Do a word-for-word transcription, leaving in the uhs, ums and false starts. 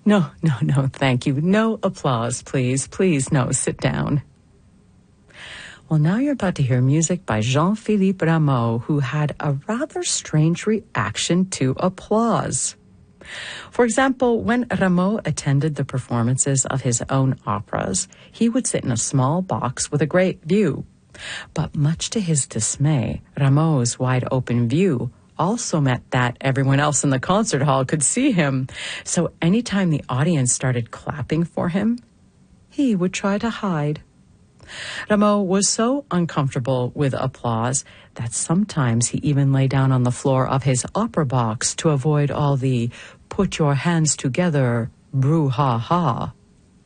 No, no, no, thank you. No applause, please. Please, no, sit down. Well, now you're about to hear music by Jean-Philippe Rameau, who had a rather strange reaction to applause. For example, when Rameau attended the performances of his own operas, he would sit in a small box with a great view. But much to his dismay, Rameau's wide-open view also meant that everyone else in the concert hall could see him. So anytime the audience started clapping for him, he would try to hide. Rameau was so uncomfortable with applause that sometimes he even lay down on the floor of his opera box to avoid all the "put your hands together" brouhaha.